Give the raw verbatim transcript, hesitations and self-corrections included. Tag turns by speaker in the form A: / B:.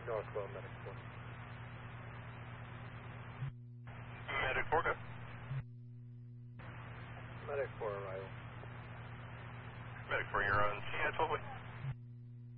A: Northwell Medic four.
B: Medic four, go.
A: Medic four arrival.
B: Medic four, you're on C I twelve.